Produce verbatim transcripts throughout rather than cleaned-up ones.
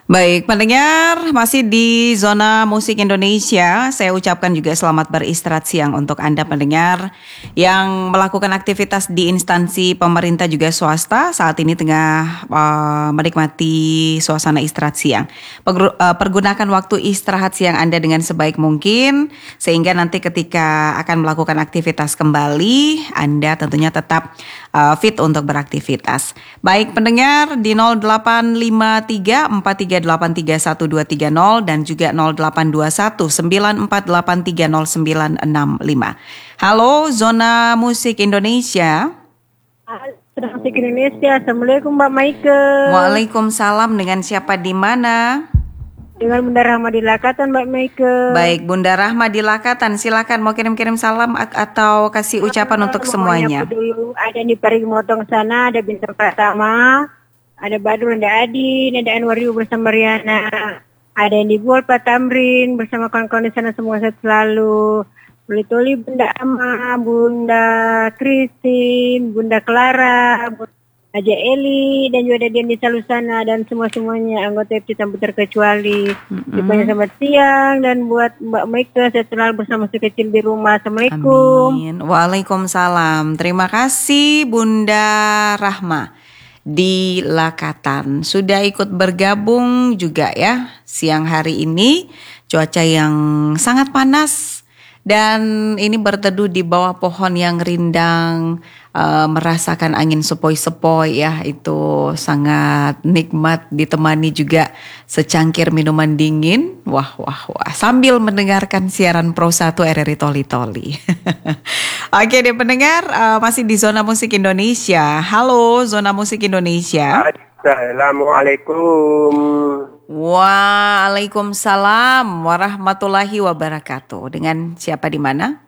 Baik, pendengar masih di Zona Musik Indonesia. Saya ucapkan juga selamat beristirahat siang untuk Anda pendengar yang melakukan aktivitas di instansi pemerintah juga swasta saat ini tengah uh, menikmati suasana istirahat siang. Pergu- uh, pergunakan waktu istirahat siang Anda dengan sebaik mungkin sehingga nanti ketika akan melakukan aktivitas kembali Anda tentunya tetap uh, fit untuk beraktivitas. Baik pendengar di nol delapan lima tiga empat tiga delapan tiga satu dua tiga nol dan juga nol delapan dua satu sembilan empat delapan tiga nol sembilan enam lima. Halo Zona Musik Indonesia. Zona Musik Indonesia. Assalamualaikum Mbak Maike. Waalaikumsalam, dengan siapa di mana? Dengan Bunda Rahma di Lakatan Mbak Maike. Baik Bunda Rahma di Lakatan, silakan mau kirim-kirim salam atau kasih ucapan ah, untuk semuanya. Dulu ada di Parigi Motong sana, ada Bintang Pratama, ada Badul, ada Adi, ada Anwariu bersama Riana, ada yang di Buol Pak Tamrin bersama kawan-kawan di sana, semua sehat selalu. Toli Bunda Ama, Bunda Christine, Bunda Clara, Aja Eli, dan juga ada Dian di Salusana, dan semua-semuanya anggota F C tanpa terkecuali. Mm-hmm. Banyak selamat siang, dan buat Mbak Maike, saya selalu bersama si kecil di rumah. Assalamualaikum. Amin. Waalaikumsalam. Terima kasih Bunda Rahma di Lakatan. Sudah ikut bergabung juga ya siang hari ini. Cuaca yang sangat panas dan ini berteduh di bawah pohon yang rindang, uh, merasakan angin sepoi-sepoi ya, itu sangat nikmat, ditemani juga secangkir minuman dingin. Wah wah wah, sambil mendengarkan siaran Pro satu R R I Toli Toli. Oke deh pendengar, uh, masih di Zona Musik Indonesia. Halo Zona Musik Indonesia. Assalamualaikum. Waalaikumsalam warahmatullahi wabarakatuh. Dengan siapa di mana?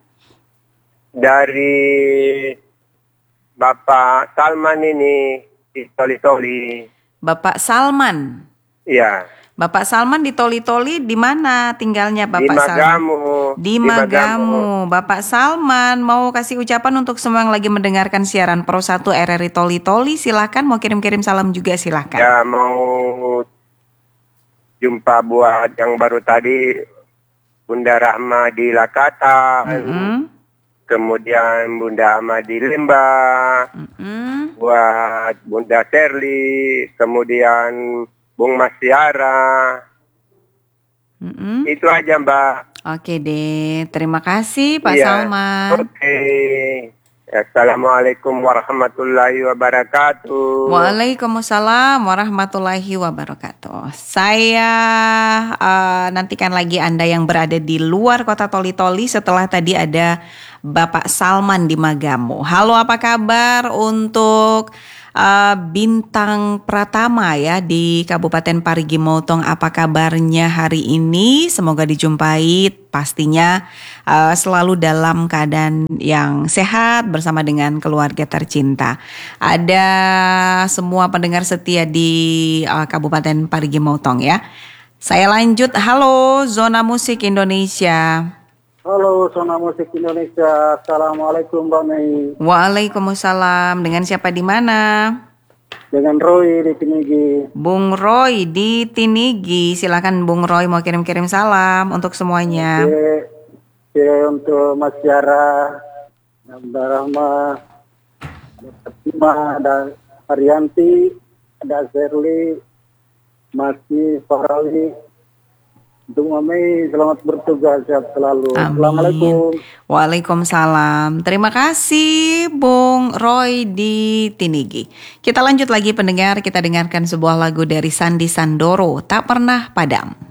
Dari Bapak Salman ini di Toli-Toli. Bapak Salman. Iya. Bapak Salman di Toli-Toli, di mana tinggalnya Bapak Di Salman? Magamu. Di Magamu. Bapak Salman mau kasih ucapan untuk semua yang lagi mendengarkan siaran Pro satu R R I Toli-Toli. Silakan, mau kirim-kirim salam juga silakan. Ya, mau jumpa buat yang baru tadi Bunda Rahma di Lakatan. Mm-hmm. Kemudian Bunda Ama di Lembah. Mm-hmm. Buat Bunda Serli, kemudian Bung Mas Tiara. Mm-hmm. Itu aja Mbak. Oke deh, terima kasih Pak ya, Salman. Oke. Assalamualaikum warahmatullahi wabarakatuh. Waalaikumsalam warahmatullahi wabarakatuh. Saya uh, nantikan lagi Anda yang berada di luar kota Toli-Toli setelah tadi ada Bapak Salman di Magamu. Halo, apa kabar untuk uh, Bintang Pratama ya di Kabupaten Parigi Motong? Apa kabarnya hari ini? Semoga dijumpai pastinya uh, selalu dalam keadaan yang sehat bersama dengan keluarga tercinta. Ada semua pendengar setia di uh, Kabupaten Parigi Motong ya. Saya lanjut. Halo Zona Musik Indonesia. Halo Zona Musik Indonesia. Assalamualaikum Mbak Mei. Waalaikumsalam. Dengan siapa di mana? Dengan Roy di Tinigi. Bung Roy di Tinigi. Silakan Bung Roy mau kirim-kirim salam untuk semuanya. Oke, Oke untuk Mas Tiara, Bunda Rahma, ada Fatima, ada Arianti, ada Zerli, Masih Farawi. Untuk Mami, selamat bertugas, sehat selalu. Amin. Assalamualaikum. Waalaikumsalam. Terima kasih Bung Roy di Tinigi. Kita lanjut lagi pendengar, kita dengarkan sebuah lagu dari Sandi Sandoro, Tak Pernah Padam.